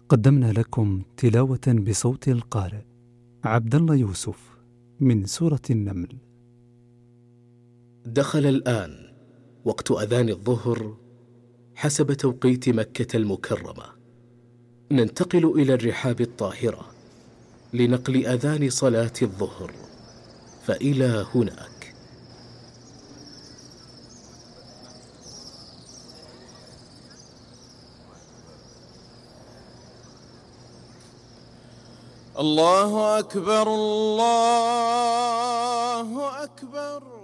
قدمنا لكم تلاوة بصوت القارئ عبد الله يوسف من سورة النمل. دخل الآن وقت أذان الظهر حسب توقيت مكة المكرمة. ننتقل إلى الرحاب الطاهرة لنقل أذان صلاة الظهر، فإلى هناك. الله أكبر الله أكبر.